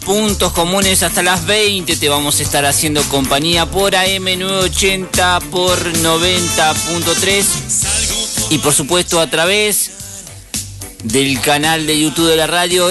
puntos comunes hasta las 20. Te vamos a estar haciendo compañía por AM980, por 90.3 y por supuesto a través del canal de YouTube de la radio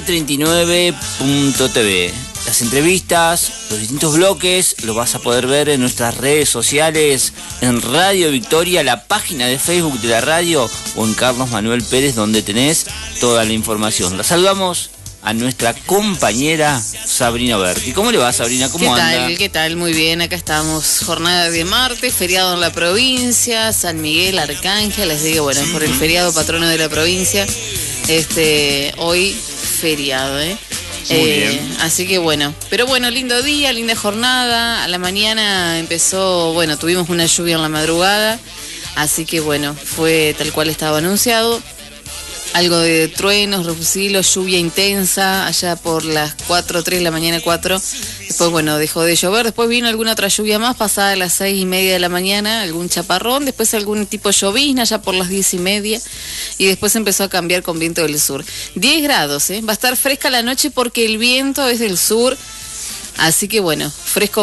LT39.tv. Las entrevistas, los distintos bloques, los vas a poder ver en nuestras redes sociales, en Radio Victoria, la página de Facebook de la radio o en Carlos Manuel Pérez, donde tenés toda la información. La saludamos a nuestra compañera Sabrina Berti. ¿Cómo le va, Sabrina? ¿Cómo anda? ¿Qué tal? Muy bien, acá estamos. Jornada de martes, feriado en la provincia, San Miguel Arcángel, les digo, bueno, por el feriado patrono de la provincia, hoy feriado, Muy bien. Así que bueno, pero bueno, lindo día, linda jornada. A la mañana empezó, bueno, tuvimos una lluvia en la madrugada, así que bueno, fue tal cual estaba anunciado. Algo de truenos, refusilos, lluvia intensa, allá por las 4, 3 de la mañana, 4. Después, bueno, dejó de llover. Después vino alguna otra lluvia más, pasada a las 6:30 de la mañana, algún chaparrón. Después algún tipo de llovizna, ya por las 10:30. Y después empezó a cambiar con viento del sur. 10 grados, Va a estar fresca la noche porque el viento es del sur. Así que, bueno, fresco.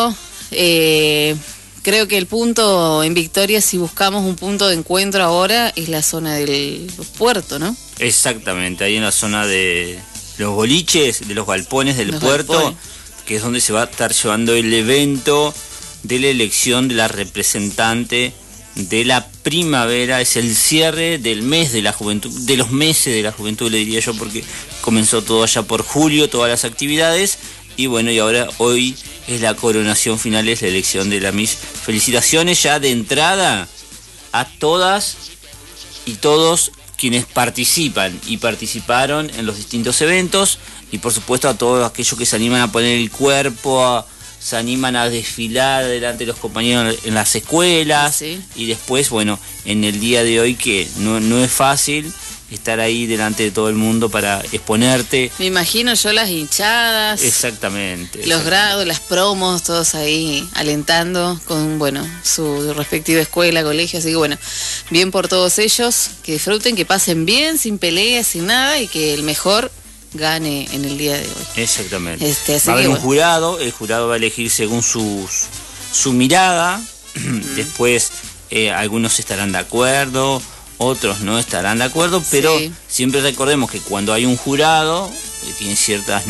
Creo que el punto en Victoria, si buscamos un punto de encuentro ahora, es la zona del puerto, ¿no? Exactamente, ahí en la zona de los boliches, de los galpones del puerto, que es donde se va a estar llevando el evento de la elección de la representante de la primavera. Es el cierre del mes de la juventud, de los meses de la juventud, le diría yo, porque comenzó todo allá por julio, todas las actividades. Y bueno, y ahora hoy es la coronación final, es la elección de la Miss. Felicitaciones ya de entrada a todas y todos quienes participan y participaron en los distintos eventos. Y por supuesto a todos aquellos que se animan a poner el cuerpo, se animan a desfilar delante de los compañeros en las escuelas. Sí. Y después, bueno, en el día de hoy que no es fácil estar ahí delante de todo el mundo para exponerte. Me imagino yo las hinchadas. Exactamente. Los grados, las promos, todos ahí alentando con, bueno, su respectiva escuela, colegio. Así que bueno, bien por todos ellos, que disfruten, que pasen bien, sin peleas, sin nada, y que el mejor gane en el día de hoy. Exactamente. Así Va a haber que, un bueno, jurado, el jurado va a elegir según su mirada. Después algunos estarán de acuerdo, otros no estarán de acuerdo, pero sí, siempre recordemos que cuando hay un jurado tiene cierta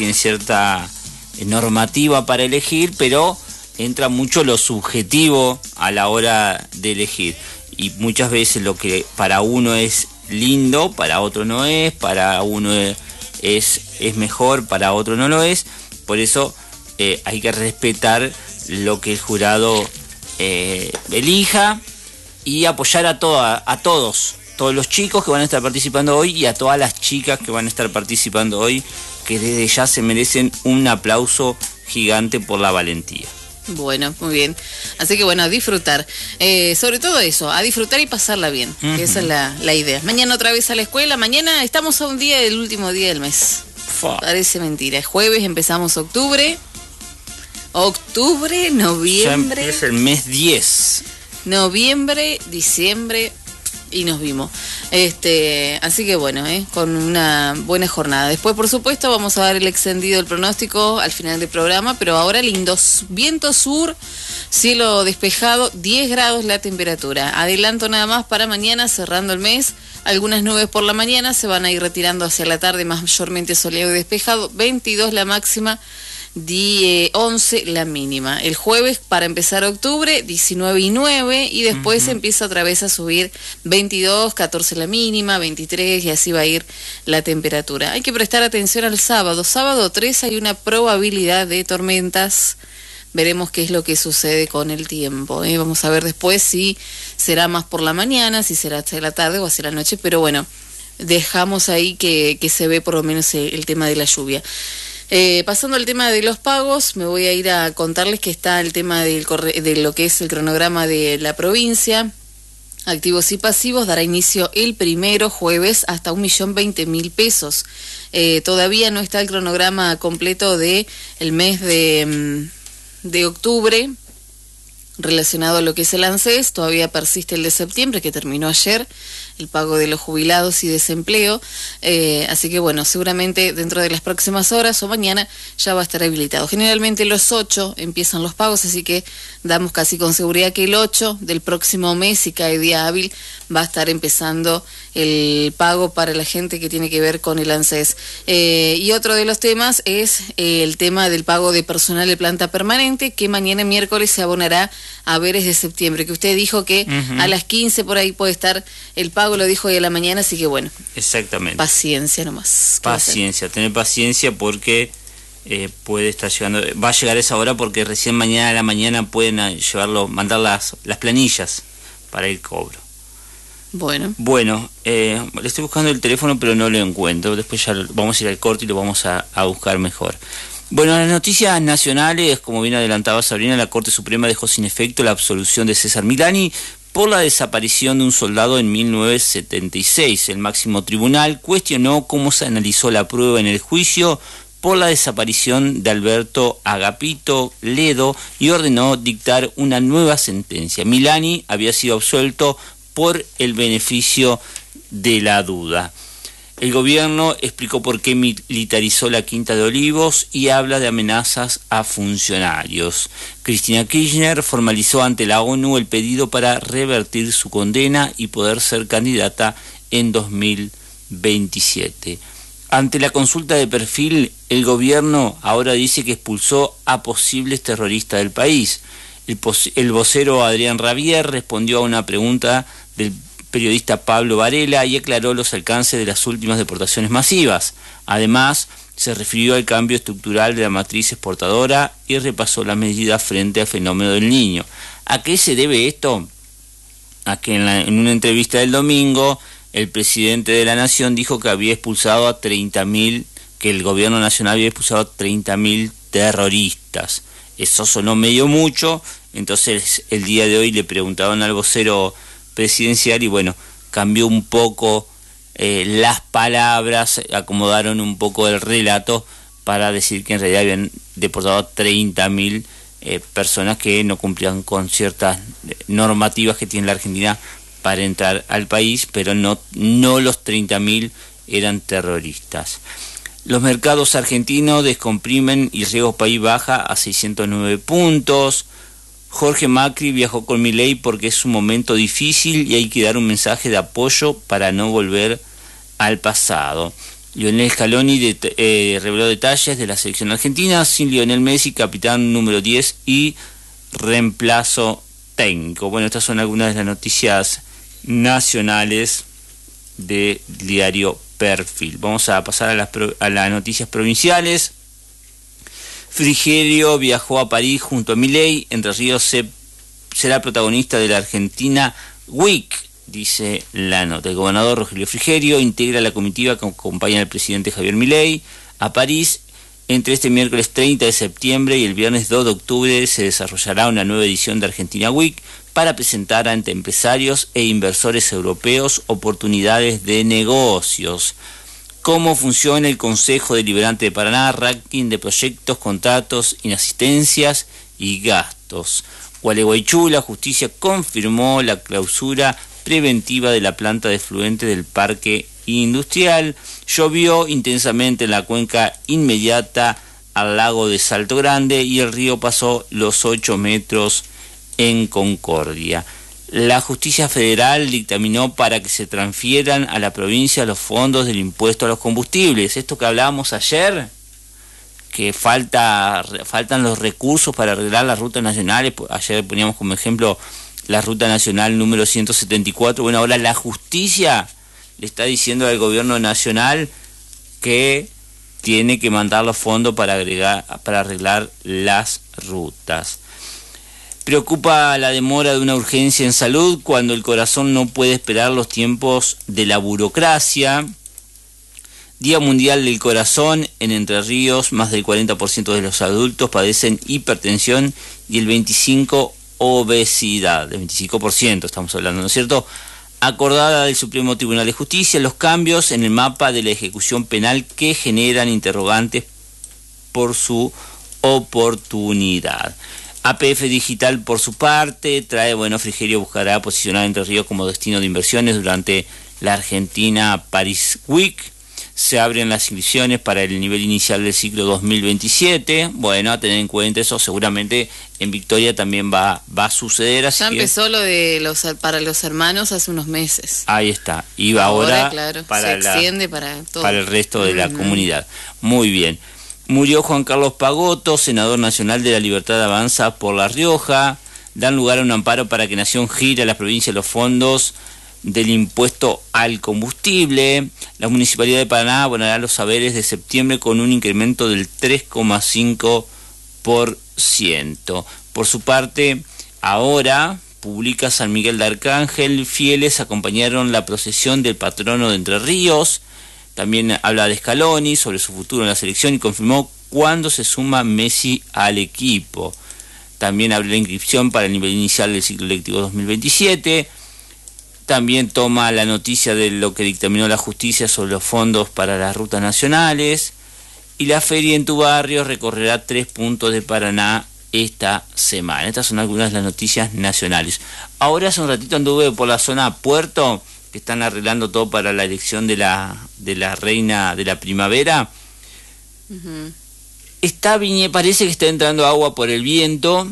normativa para elegir, pero entra mucho lo subjetivo a la hora de elegir. Y muchas veces lo que para uno es lindo, para otro no es, para uno es mejor, para otro no lo es. Por eso hay que respetar lo que el jurado elija y apoyar a todos los chicos que van a estar participando hoy y a todas las chicas que van a estar participando hoy, que desde ya se merecen un aplauso gigante por la valentía. bueno, muy bien. Así que bueno, a disfrutar. Sobre todo eso, a disfrutar y pasarla bien. Que esa es la idea. Mañana otra vez a la escuela. Mañana estamos a un día del último día del mes. Parece mentira. Jueves empezamos octubre, noviembre. Ya empieza el mes 10. Noviembre, diciembre y nos vimos. Así que bueno, con una buena jornada. Después, por supuesto, vamos a dar el extendido del pronóstico al final del programa, pero ahora lindos, viento sur, cielo despejado, 10 grados la temperatura. Adelanto nada más para mañana, cerrando el mes. Algunas nubes por la mañana se van a ir retirando hacia la tarde, mayormente soleado y despejado, 22 la máxima, 11 la mínima. El jueves, para empezar octubre, 19 y 9, y después empieza otra vez a subir 22, 14 la mínima, 23, y así va a ir la temperatura. Hay que prestar atención al sábado. Sábado 3 hay una probabilidad de tormentas. Veremos qué es lo que sucede con el tiempo. Vamos a ver después si será más por la mañana, si será hacia la tarde o hacia la noche, pero bueno, dejamos ahí que se ve por lo menos el tema de la lluvia. Pasando al tema de los pagos, me voy a ir a contarles que está el tema de lo que es el cronograma de la provincia. Activos y pasivos dará inicio el primero jueves hasta 1.020.000 pesos. Todavía no está el cronograma completo de el mes de octubre relacionado a lo que es el ANSES. Todavía persiste el de septiembre, que terminó ayer. el pago de los jubilados y desempleo, así que bueno, seguramente dentro de las próximas horas o mañana ya va a estar habilitado. Generalmente los 8 empiezan los pagos, así que damos casi con seguridad que el 8 del próximo mes, si cae día hábil, va a estar empezando el pago para la gente que tiene que ver con el ANSES. Y otro de los temas es el tema del pago de personal de planta permanente, que mañana miércoles se abonará a haberes de septiembre, que usted dijo que a las 15 por ahí puede estar el pago, lo dijo hoy a la mañana, así que bueno. Exactamente. Paciencia nomás. Paciencia, tener paciencia porque puede estar llegando, va a llegar esa hora porque recién mañana a la mañana pueden mandar las planillas para el cobro. Bueno, le estoy buscando el teléfono pero no lo encuentro, después ya vamos a ir al corte y lo vamos a buscar mejor. Bueno, en las noticias nacionales, como bien adelantaba Sabrina, la Corte Suprema dejó sin efecto la absolución de César Milani por la desaparición de un soldado en 1976. El máximo tribunal cuestionó cómo se analizó la prueba en el juicio por la desaparición de Alberto Agapito Ledo y ordenó dictar una nueva sentencia. Milani había sido absuelto por el beneficio de la duda. El gobierno explicó por qué militarizó la Quinta de Olivos y habla de amenazas a funcionarios. Cristina Kirchner formalizó ante la ONU el pedido para revertir su condena y poder ser candidata en 2027. Ante la consulta de perfil, el gobierno ahora dice que expulsó a posibles terroristas del país. El vocero Adrián Rabier respondió a una pregunta del periodista Pablo Varela y aclaró los alcances de las últimas deportaciones masivas. Además, se refirió al cambio estructural de la matriz exportadora y repasó las medidas frente al fenómeno del Niño. ¿A qué se debe esto? A que en una entrevista del domingo, el presidente de la Nación dijo que había expulsado a 30.000, que el gobierno nacional había expulsado a 30.000 terroristas. Eso sonó medio mucho, entonces el día de hoy le preguntaban al vocero presidencial y bueno, cambió un poco las palabras, acomodaron un poco el relato para decir que en realidad habían deportado a 30.000 personas que no cumplían con ciertas normativas que tiene la Argentina para entrar al país, pero no los 30.000 eran terroristas. Los mercados argentinos descomprimen y riesgo país baja a 609 puntos. Jorge Macri viajó con Milei porque es un momento difícil y hay que dar un mensaje de apoyo para no volver al pasado. Lionel Scaloni reveló detalles de la selección argentina sin Lionel Messi, capitán número 10 y reemplazo técnico. Bueno, estas son algunas de las noticias nacionales del diario Perfil. Vamos a pasar a las noticias provinciales. Frigerio viajó a París junto a Milei. Entre Ríos será protagonista de la Argentina Week, dice la nota. El gobernador Rogelio Frigerio integra la comitiva que acompaña al presidente Javier Milei a París. Entre este miércoles 30 de septiembre y el viernes 2 de octubre se desarrollará una nueva edición de Argentina Week para presentar ante empresarios e inversores europeos oportunidades de negocios. Cómo funciona el Consejo Deliberante de Paraná, ranking de proyectos, contratos, inasistencias y gastos. Gualeguaychú, la justicia confirmó la clausura preventiva de la planta de efluente del parque industrial. Llovió intensamente en la cuenca inmediata al lago de Salto Grande y el río pasó los 8 metros en Concordia. La justicia federal dictaminó para que se transfieran a la provincia los fondos del impuesto a los combustibles. Esto que hablábamos ayer, que faltan los recursos para arreglar las rutas nacionales. Ayer poníamos como ejemplo la ruta nacional número 174. Bueno, ahora la justicia le está diciendo al gobierno nacional que tiene que mandar los fondos para arreglar las rutas. Preocupa la demora de una urgencia en salud cuando el corazón no puede esperar los tiempos de la burocracia. Día Mundial del Corazón. En Entre Ríos, más del 40% de los adultos padecen hipertensión y el 25% obesidad. El 25% estamos hablando, ¿no es cierto? Acordada del Supremo Tribunal de Justicia los cambios en el mapa de la ejecución penal que generan interrogantes por su oportunidad. APF Digital, por su parte, Frigerio buscará posicionar Entre Ríos como destino de inversiones durante la Argentina Paris Week. Se abren las inscripciones para el nivel inicial del ciclo 2027. Bueno, a tener en cuenta eso, seguramente en Victoria también va a suceder. Así ya que empezó lo de para los hermanos hace unos meses. Ahí está. Y ahora claro, para se extiende para todo. Para el resto de la comunidad. Muy bien. Murió Juan Carlos Pagotto, senador nacional de la Libertad Avanza por La Rioja. Dan lugar a un amparo para que Nación gire a la provincia los fondos del impuesto al combustible. La Municipalidad de Paraná abonará los saberes de septiembre con un incremento del 3,5%. Por su parte, ahora publica San Miguel de Arcángel, fieles acompañaron la procesión del patrono de Entre Ríos. También habla de Scaloni sobre su futuro en la selección y confirmó cuándo se suma Messi al equipo. También habla de la inscripción para el nivel inicial del ciclo lectivo 2027. También toma la noticia de lo que dictaminó la justicia sobre los fondos para las rutas nacionales. Y la feria en tu barrio recorrerá 3 puntos de Paraná esta semana. Estas son algunas de las noticias nacionales. Ahora hace un ratito anduve por la zona Puerto, que están arreglando todo para la elección de la reina de la primavera. Uh-huh. Parece que está entrando agua por el viento,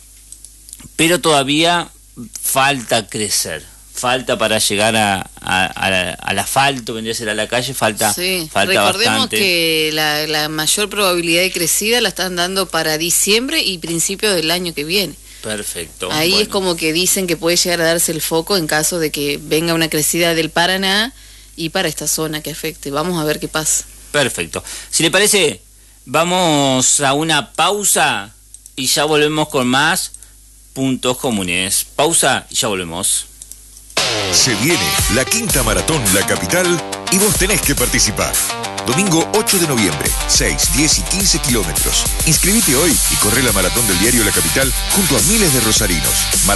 pero todavía falta crecer. Falta para llegar al asfalto, vendría a ser a la calle, falta recordemos bastante. Que la mayor probabilidad de crecida la están dando para diciembre y principios del año que viene. Perfecto. Ahí es como que dicen que puede llegar a darse el foco en caso de que venga una crecida del Paraná y para esta zona que afecte. Vamos a ver qué pasa. Perfecto. Si le parece, vamos a una pausa y ya volvemos con más puntos comunes. Pausa y ya volvemos. Se viene la quinta maratón La Capital y vos tenés que participar. Domingo 8 de noviembre, 6, 10 y 15 kilómetros. Inscribite hoy y corre la maratón del diario La Capital junto a miles de rosarinos.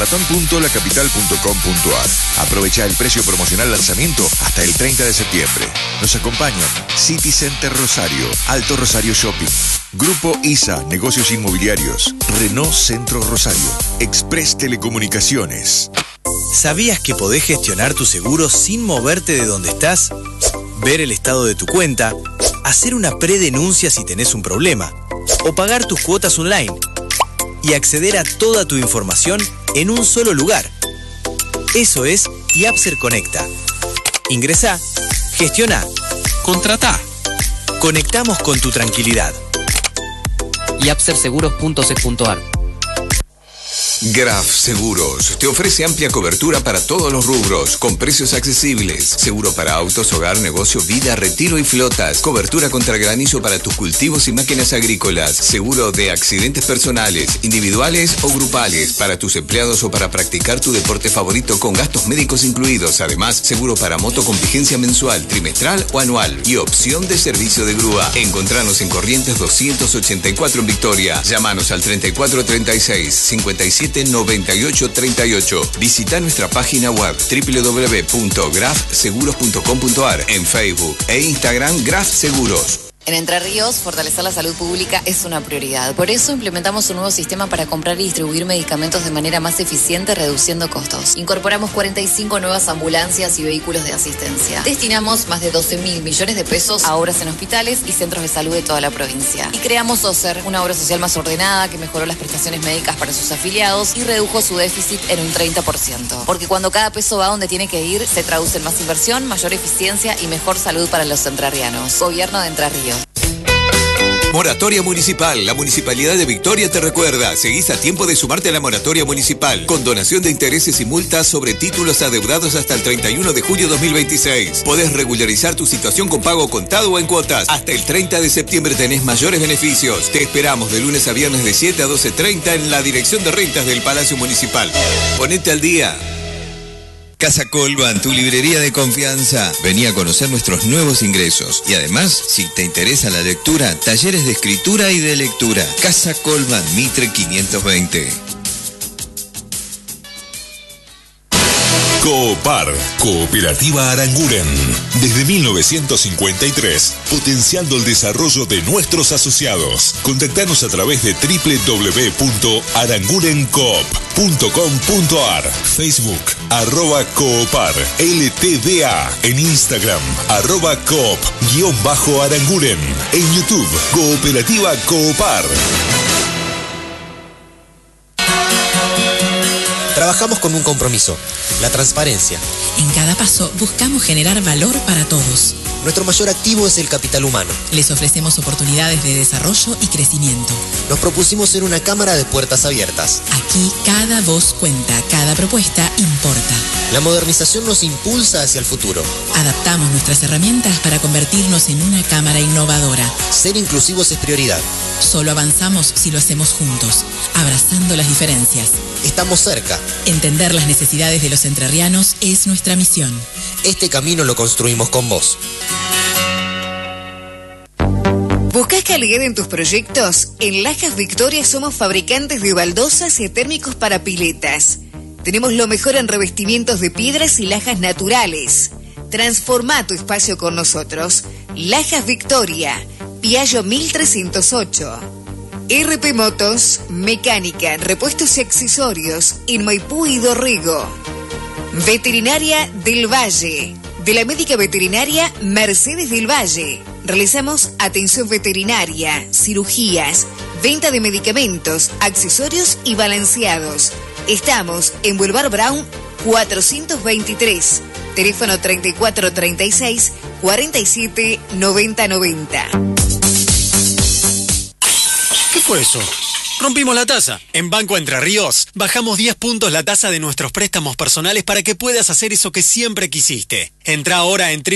maratón.lacapital.com.ar. Aprovecha el precio promocional lanzamiento hasta el 30 de septiembre. Nos acompañan City Center Rosario, Alto Rosario Shopping, Grupo ISA, Negocios Inmobiliarios, Renault Centro Rosario, Express Telecomunicaciones. ¿Sabías que podés gestionar tu seguro sin moverte de donde estás? Ver el estado de tu cuenta, hacer una predenuncia si tenés un problema, o pagar tus cuotas online, y acceder a toda tu información en un solo lugar. Eso es Yapser Conecta. Ingresá, gestiona, contratá. Conectamos con tu tranquilidad. yapserseguros.ce.ar. Graf Seguros te ofrece amplia cobertura para todos los rubros, con precios accesibles. Seguro para autos, hogar, negocio, vida, retiro y flotas. Cobertura contra granizo para tus cultivos y máquinas agrícolas. Seguro de accidentes personales, individuales o grupales, para tus empleados o para practicar tu deporte favorito con gastos médicos incluidos. Además, seguro para moto con vigencia mensual, trimestral o anual. Y opción de servicio de grúa. Encontranos en Corrientes 284 en Victoria. Llámanos al 3436 57 9838. Visita nuestra página web www.grafseguros.com.ar, en Facebook e Instagram Graf Seguros. En Entre Ríos, fortalecer la salud pública es una prioridad. Por eso implementamos un nuevo sistema para comprar y distribuir medicamentos de manera más eficiente, reduciendo costos. Incorporamos 45 nuevas ambulancias y vehículos de asistencia. Destinamos más de 12.000 millones de pesos a obras en hospitales y centros de salud de toda la provincia. Y creamos OSER, una obra social más ordenada que mejoró las prestaciones médicas para sus afiliados y redujo su déficit en un 30%. Porque cuando cada peso va donde tiene que ir, se traduce en más inversión, mayor eficiencia y mejor salud para los entrerrianos. Gobierno de Entre Ríos. Moratoria Municipal. La Municipalidad de Victoria te recuerda. Seguís a tiempo de sumarte a la Moratoria Municipal, con donación de intereses y multas sobre títulos adeudados hasta el 31 de julio 2026. Podés regularizar tu situación con pago contado o en cuotas. Hasta el 30 de septiembre tenés mayores beneficios. Te esperamos de lunes a viernes de 7 a 12:30 en la Dirección de Rentas del Palacio Municipal. Ponete al día. Casa Colban, tu librería de confianza. Vení a conocer nuestros nuevos ingresos. Y además, si te interesa la lectura, talleres de escritura y de lectura. Casa Colban, Mitre 520. Coopar, Cooperativa Aranguren. Desde 1953, potenciando el desarrollo de nuestros asociados. Contactanos a través de www.arangurencoop.com.ar, Facebook, @Coopar, LTDA, en Instagram, @Coop_Aranguren, en YouTube, Cooperativa Coopar. Trabajamos con un compromiso, la transparencia. En cada paso buscamos generar valor para todos. Nuestro mayor activo es el capital humano. Les ofrecemos oportunidades de desarrollo y crecimiento. Nos propusimos ser una cámara de puertas abiertas. Aquí cada voz cuenta, cada propuesta importa. La modernización nos impulsa hacia el futuro. Adaptamos nuestras herramientas para convertirnos en una cámara innovadora. Ser inclusivos es prioridad. Solo avanzamos si lo hacemos juntos, abrazando las diferencias. Estamos cerca. Entender las necesidades de los entrerrianos es nuestra misión. Este camino lo construimos con vos. ¿Buscas calidad en tus proyectos? En Lajas Victoria somos fabricantes de baldosas y térmicos para piletas. Tenemos lo mejor en revestimientos de piedras y lajas naturales. Transforma tu espacio con nosotros. Lajas Victoria, Piaggio 1308. RP Motos, mecánica, repuestos y accesorios en Maipú y Dorrego. Veterinaria del Valle. De la médica veterinaria Mercedes del Valle. Realizamos atención veterinaria, cirugías, venta de medicamentos, accesorios y balanceados. Estamos en Boulevard Brown 423. Teléfono 3436 47 90 90. ¿Qué fue eso? Rompimos la tasa. En Banco Entre Ríos bajamos 10 puntos la tasa de nuestros préstamos personales para que puedas hacer eso que siempre quisiste. Entra ahora en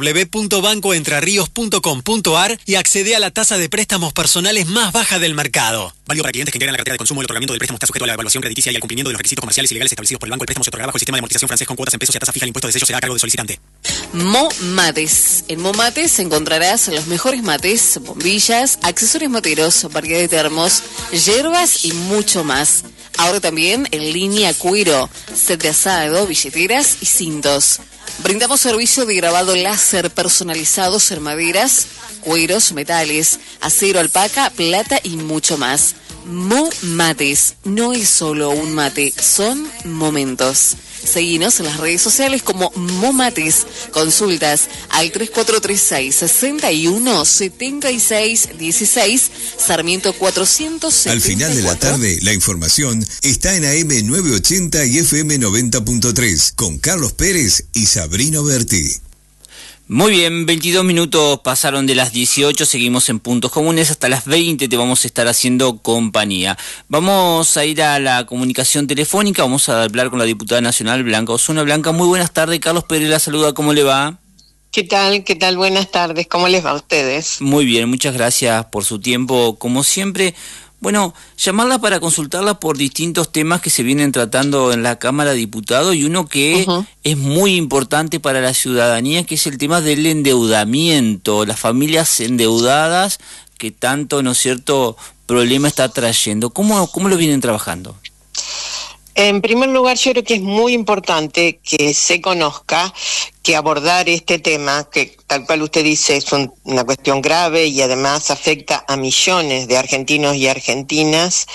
www.bancoentrerrios.com.ar y accede a la tasa de préstamos personales más baja del mercado. Válido para clientes que integran la cartera de consumo. El otorgamiento del préstamo está sujeto a la evaluación crediticia y al cumplimiento de los requisitos comerciales y legales establecidos por el banco. El préstamo se otorgará bajo el sistema de amortización francés con cuotas en pesos y a tasa fija. El impuesto de sello será a cargo del solicitante. Momates. En Momates encontrarás los mejores mates, bombillas, accesorios materos, variedad de termos, hierbas y mucho más. Ahora también en línea cuero, set de asado, billeteras y cintos. Brindamos servicio de grabado láser personalizados en maderas, cueros, metales, acero, alpaca, plata y mucho más. Momates. No es solo un mate, son momentos. Seguinos en las redes sociales como Momates. Consultas al 3436 61 76 16, Sarmiento 474. Al final de la tarde, la información está en AM 980 y FM 90.3 con Carlos Pérez y Sabrina Berti. Muy bien, 22 minutos pasaron de las 18, seguimos en Puntos Comunes, hasta las 20 te vamos a estar haciendo compañía. Vamos a ir a la comunicación telefónica, vamos a hablar con la diputada nacional Blanca Osuna. Blanca, muy buenas tardes, Carlos Pérez la saluda, ¿cómo le va? ¿Qué tal? Buenas tardes, ¿cómo les va a ustedes? Muy bien, muchas gracias por su tiempo, como siempre. Bueno, llamarla para consultarla por distintos temas que se vienen tratando en la Cámara de Diputados y uno que es muy importante para la ciudadanía, que es el tema del endeudamiento, las familias endeudadas que tanto, ¿no es cierto?, problema está trayendo. ¿Cómo lo vienen trabajando? En primer lugar, yo creo que es muy importante que se conozca que abordar este tema, que tal cual usted dice es una cuestión grave y además afecta a millones de argentinos y argentinas,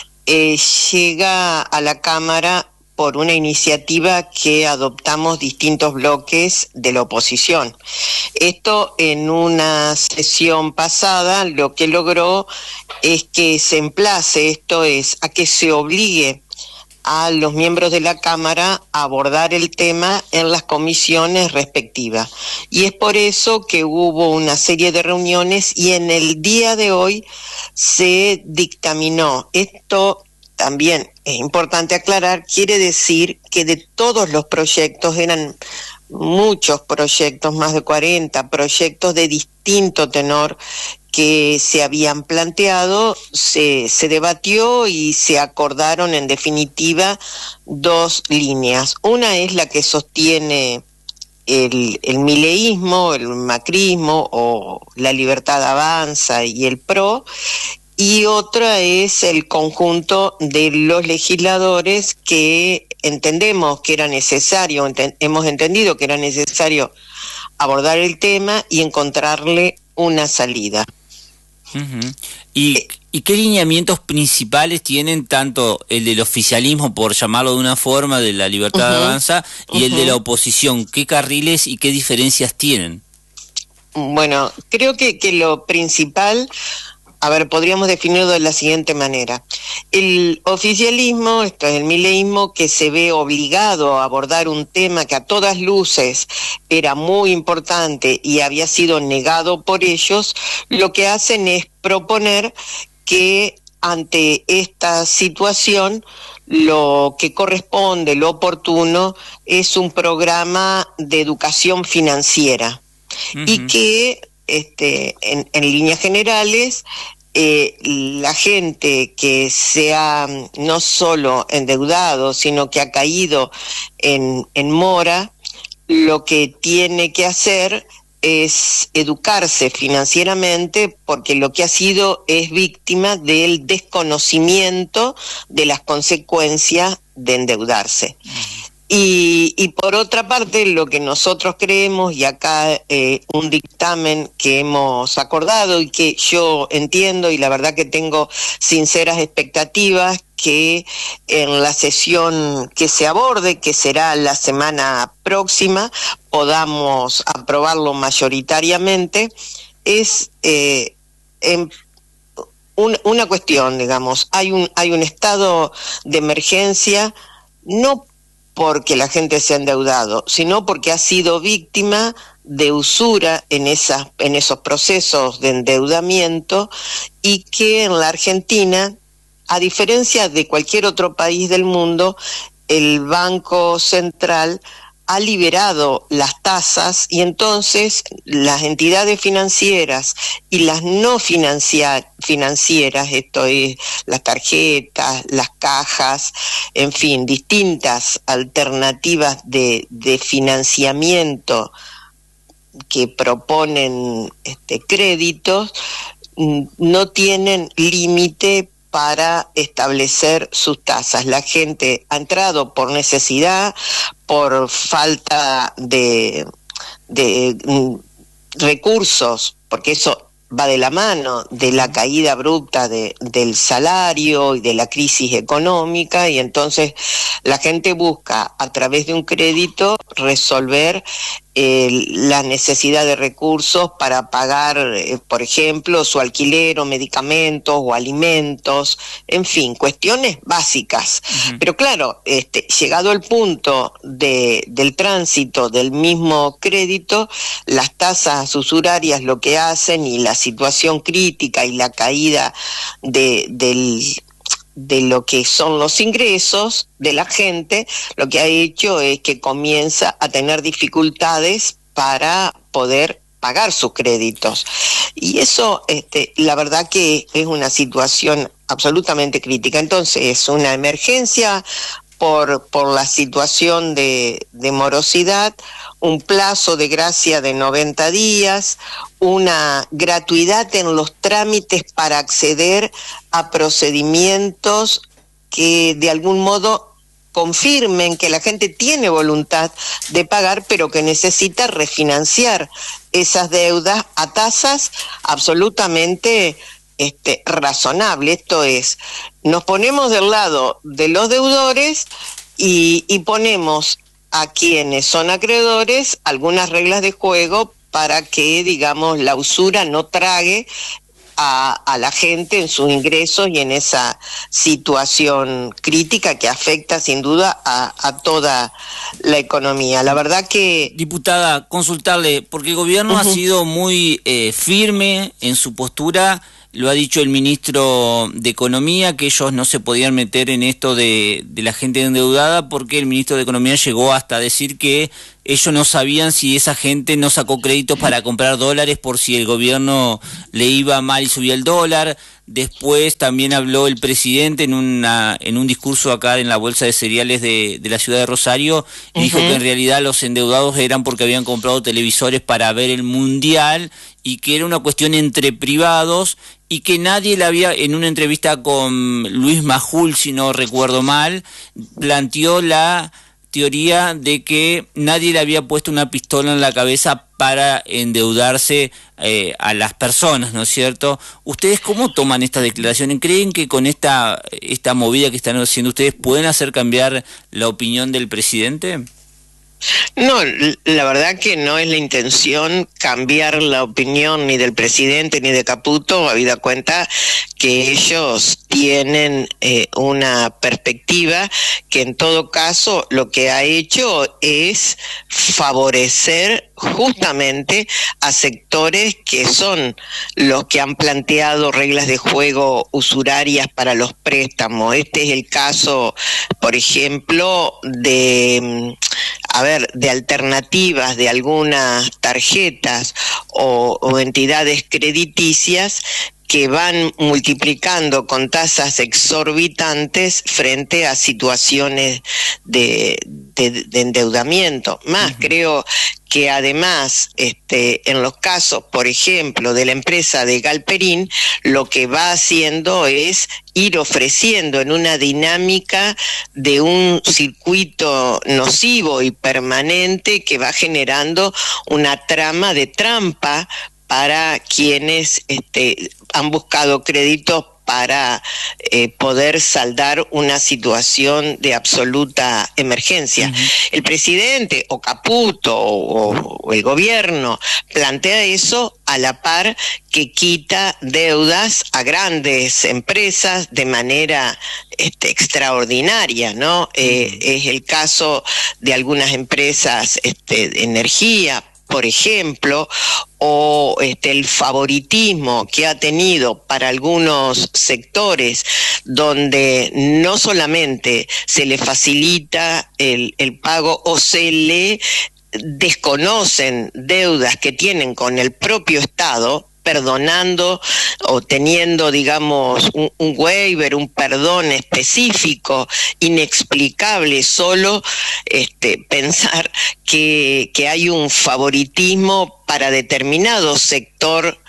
llega a la Cámara por una iniciativa que adoptamos distintos bloques de la oposición. Esto en una sesión pasada lo que logró es que se emplace, esto es, a que se obligue a los miembros de la Cámara a abordar el tema en las comisiones respectivas. Y es por eso que hubo una serie de reuniones y en el día de hoy se dictaminó. Esto también es importante aclarar, quiere decir que de todos los proyectos, eran muchos proyectos, más de 40 proyectos de distinto tenor que se habían planteado, se debatió y se acordaron en definitiva dos líneas. Una es la que sostiene el mileísmo, el macrismo o la Libertad Avanza y el PRO, y otra es el conjunto de los legisladores que entendemos que era necesario, hemos entendido que era necesario abordar el tema y encontrarle una salida. Uh-huh. ¿Y qué lineamientos principales tienen tanto el del oficialismo, por llamarlo de una forma, de la Libertad Avanza, y el de la oposición? ¿Qué carriles y qué diferencias tienen? Bueno, creo que lo principal, a ver, podríamos definirlo de la siguiente manera. El oficialismo, esto es el mileísmo, que se ve obligado a abordar un tema que a todas luces era muy importante y había sido negado por ellos, lo que hacen es proponer que ante esta situación lo que corresponde, lo oportuno, es un programa de educación financiera. Y que en líneas generales la gente que se ha no solo endeudado, sino que ha caído en mora, lo que tiene que hacer es educarse financieramente, porque lo que ha sido es víctima del desconocimiento de las consecuencias de endeudarse. Y por otra parte, lo que nosotros creemos, y acá un dictamen que hemos acordado y que yo entiendo, y la verdad que tengo sinceras expectativas, que en la sesión que se aborde, que será la semana próxima, podamos aprobarlo mayoritariamente, es una cuestión, digamos, hay un estado de emergencia, no porque la gente se ha endeudado, sino porque ha sido víctima de usura en esos procesos de endeudamiento, y que en la Argentina, a diferencia de cualquier otro país del mundo, el Banco Central ha liberado las tasas, y entonces las entidades financieras y las no financieras, esto es las tarjetas, las cajas, en fin, distintas alternativas de financiamiento que proponen créditos, no tienen límite para establecer sus tasas. La gente ha entrado por necesidad, por falta de recursos, porque eso va de la mano de la caída abrupta del salario y de la crisis económica, y entonces la gente busca a través de un crédito resolver la necesidad de recursos para pagar, por ejemplo, su alquiler o medicamentos o alimentos, en fin, cuestiones básicas. Pero claro, llegado el punto del tránsito del mismo crédito, las tasas usurarias lo que hacen, y la situación crítica y la caída de lo que son los ingresos de la gente, lo que ha hecho es que comienza a tener dificultades para poder pagar sus créditos. Y eso, la verdad que es una situación absolutamente crítica. Entonces, es una emergencia por la situación de morosidad, un plazo de gracia de 90 días, una gratuidad en los trámites para acceder a procedimientos que de algún modo confirmen que la gente tiene voluntad de pagar, pero que necesita refinanciar esas deudas a tasas absolutamente razonables. Esto es, nos ponemos del lado de los deudores y ponemos a quienes son acreedores algunas reglas de juego para que, digamos, la usura no trague a la gente en sus ingresos y en esa situación crítica que afecta sin duda a toda la economía. La verdad que... Diputada, consultarle, porque el gobierno ha sido muy firme en su postura. Lo ha dicho el ministro de Economía, que ellos no se podían meter en esto de la gente endeudada, porque el ministro de Economía llegó hasta decir que ellos no sabían si esa gente no sacó créditos para comprar dólares por si el gobierno le iba mal y subía el dólar. Después también habló el presidente en un discurso acá en la bolsa de cereales de la ciudad de Rosario y dijo que en realidad los endeudados eran porque habían comprado televisores para ver el mundial y que era una cuestión entre privados y que nadie le había, en una entrevista con Luis Majul, si no recuerdo mal, planteó la teoría de que nadie le había puesto una pistola en la cabeza para endeudarse a las personas, ¿no es cierto? ¿Ustedes cómo toman esta declaración? ¿Creen que con esta movida que están haciendo ustedes pueden hacer cambiar la opinión del presidente? No, la verdad que no es la intención cambiar la opinión ni del presidente ni de Caputo, habida cuenta que ellos tienen una perspectiva que en todo caso lo que ha hecho es favorecer justamente a sectores que son los que han planteado reglas de juego usurarias para los préstamos. Este es el caso, por ejemplo, de alternativas de algunas tarjetas o entidades crediticias que van multiplicando con tasas exorbitantes frente a situaciones de endeudamiento. Más, creo que además, en los casos, por ejemplo, de la empresa de Galperín, lo que va haciendo es ir ofreciendo en una dinámica de un circuito nocivo y permanente que va generando una trama de trampa para quienes han buscado créditos para poder saldar una situación de absoluta emergencia. El presidente o Caputo o el gobierno plantea eso a la par que quita deudas a grandes empresas de manera extraordinaria, ¿no? Es el caso de algunas empresas de energía, por ejemplo, o el favoritismo que ha tenido para algunos sectores donde no solamente se le facilita el pago o se le desconocen deudas que tienen con el propio Estado, perdonando o teniendo, digamos, un waiver, un perdón específico, inexplicable, solo pensar que hay un favoritismo para determinado sector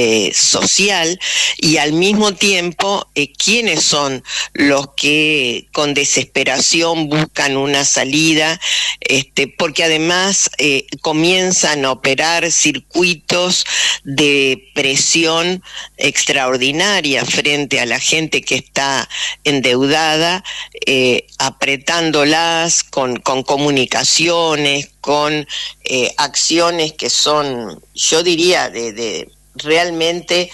social y al mismo tiempo quiénes son los que con desesperación buscan una salida, porque además comienzan a operar circuitos de presión extraordinaria frente a la gente que está endeudada, apretándolas con comunicaciones, con acciones que son, yo diría, realmente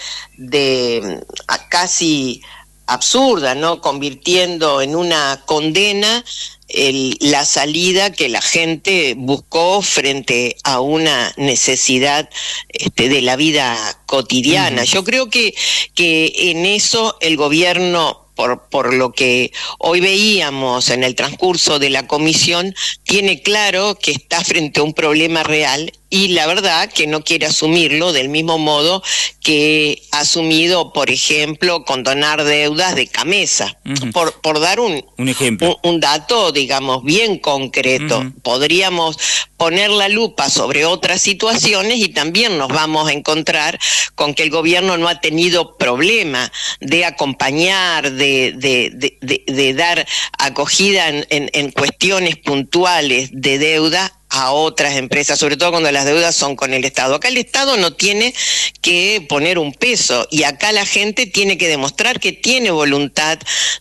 casi absurda, ¿no? Convirtiendo en una condena la salida que la gente buscó frente a una necesidad de la vida cotidiana. Yo creo que en eso el gobierno, por lo que hoy veíamos en el transcurso de la comisión, tiene claro que está frente a un problema real y la verdad que no quiere asumirlo del mismo modo que ha asumido, por ejemplo, condonar deudas de Camesa, por dar un ejemplo, un dato, digamos, bien concreto. Podríamos poner la lupa sobre otras situaciones y también nos vamos a encontrar con que el gobierno no ha tenido problema de acompañar, de dar acogida en cuestiones puntuales de deuda a otras empresas, sobre todo cuando las deudas son con el Estado. Acá el Estado no tiene que poner un peso y acá la gente tiene que demostrar que tiene voluntad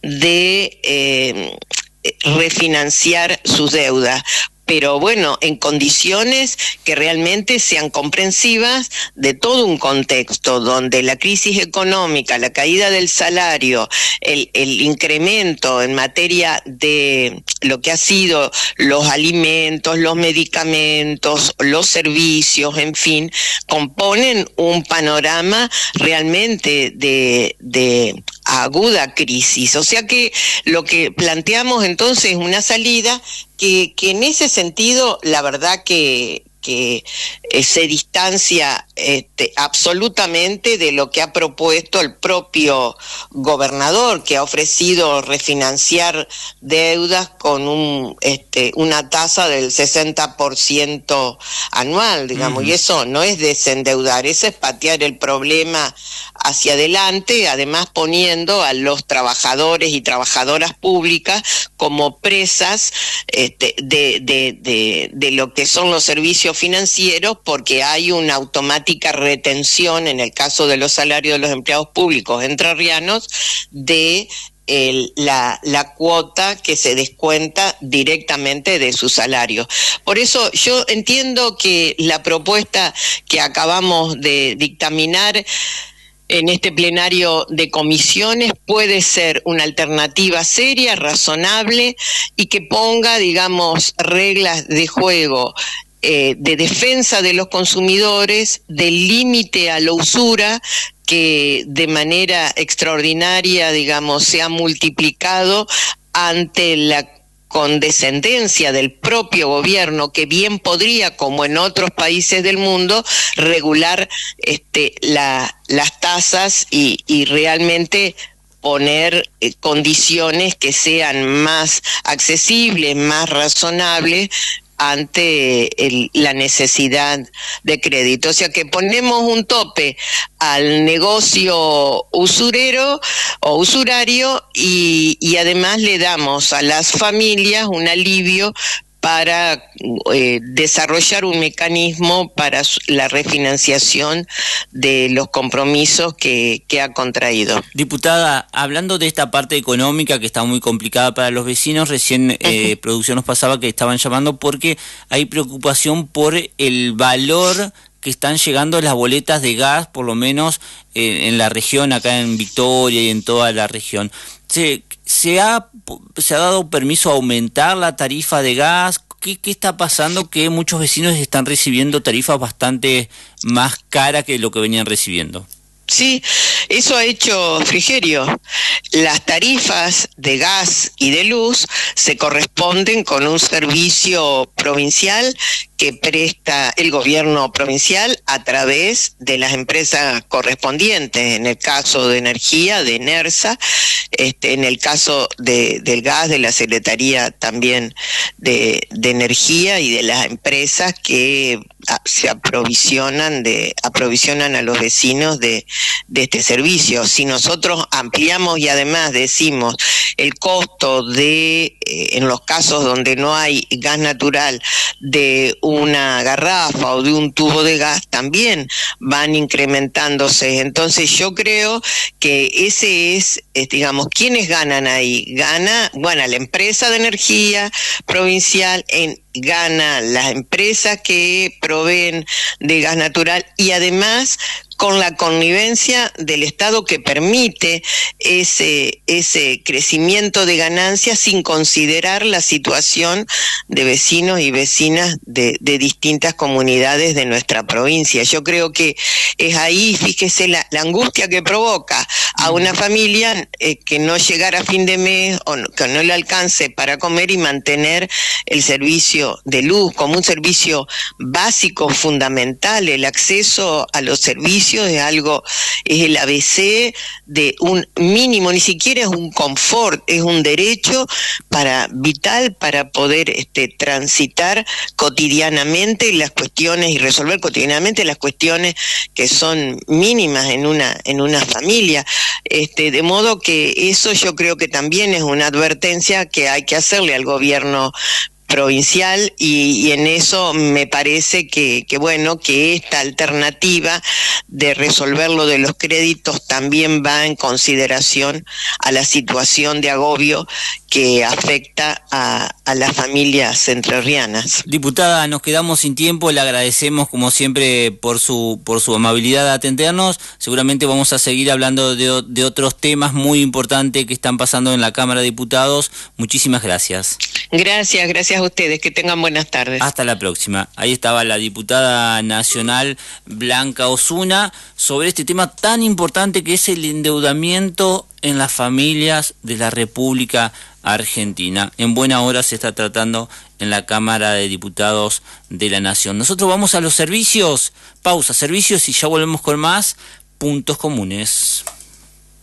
de refinanciar sus deudas, pero bueno, en condiciones que realmente sean comprensivas de todo un contexto donde la crisis económica, la caída del salario, el incremento en materia de lo que ha sido los alimentos, los medicamentos, los servicios, en fin, componen un panorama realmente de aguda crisis. O sea que lo que planteamos entonces es una salida que en ese sentido, la verdad que se distancia absolutamente de lo que ha propuesto el propio gobernador, que ha ofrecido refinanciar deudas con una tasa del 60% anual, digamos, y eso no es desendeudar, eso es patear el problema hacia adelante, además poniendo a los trabajadores y trabajadoras públicas como presas de lo que son los servicios financieros, porque hay una automática retención en el caso de los salarios de los empleados públicos entrerrianos de la cuota que se descuenta directamente de su salario. Por eso yo entiendo que la propuesta que acabamos de dictaminar en este plenario de comisiones puede ser una alternativa seria, razonable y que ponga, digamos, reglas de juego de defensa de los consumidores, de límite a la usura, que de manera extraordinaria, digamos, se ha multiplicado ante la condescendencia del propio gobierno, que bien podría, como en otros países del mundo, regular las tasas y realmente poner condiciones que sean más accesibles, más razonables ante la necesidad de crédito. O sea que ponemos un tope al negocio usurero o usurario y además le damos a las familias un alivio para desarrollar un mecanismo para la refinanciación de los compromisos que ha contraído. Diputada, hablando de esta parte económica que está muy complicada para los vecinos, recién producción nos pasaba que estaban llamando porque hay preocupación por el valor que están llegando las boletas de gas, por lo menos en la región, acá en Victoria y en toda la región. ¿Se ha dado permiso a aumentar la tarifa de gas? ¿Qué está pasando? Que muchos vecinos están recibiendo tarifas bastante más caras que lo que venían recibiendo. Sí, eso ha hecho Frigerio. Las tarifas de gas y de luz se corresponden con un servicio provincial que presta el gobierno provincial a través de las empresas correspondientes, en el caso de energía, de NERSA, en el caso del gas, de la Secretaría también de Energía y de las empresas que se aprovisionan a los vecinos de este servicio. Si nosotros ampliamos y además decimos el costo en los casos donde no hay gas natural, de una garrafa o de un tubo de gas, también van incrementándose. Entonces yo creo que ese es digamos, ¿quiénes ganan ahí? Gana la empresa de energía provincial, gana las empresas que proveen de gas natural y además con la connivencia del Estado que permite ese crecimiento de ganancias sin considerar la situación de vecinos y vecinas de distintas comunidades de nuestra provincia. Yo creo que es ahí, fíjese, la angustia que provoca a una familia que no llegara a fin de mes o que no le alcance para comer y mantener el servicio de luz como un servicio básico, fundamental. El acceso a los servicios es el ABC de un mínimo, ni siquiera es un confort, es un derecho vital para poder transitar cotidianamente las cuestiones y resolver cotidianamente las cuestiones que son mínimas en una familia. De modo que eso yo creo que también es una advertencia que hay que hacerle al gobierno provincial y en eso me parece que esta alternativa de resolver lo de los créditos también va en consideración a la situación de agobio que afecta a las familias entrerrianas. Diputada, nos quedamos sin tiempo, le agradecemos como siempre por su amabilidad de atendernos. Seguramente vamos a seguir hablando de otros temas muy importantes que están pasando en la Cámara de Diputados. Muchísimas gracias. Gracias Gracias a ustedes, que tengan buenas tardes. Hasta la próxima. Ahí estaba la diputada nacional Blanca Osuna sobre este tema tan importante que es el endeudamiento en las familias de la República Argentina. En buena hora se está tratando en la Cámara de Diputados de la Nación. Nosotros vamos a los servicios, pausa, servicios y ya volvemos con más puntos comunes.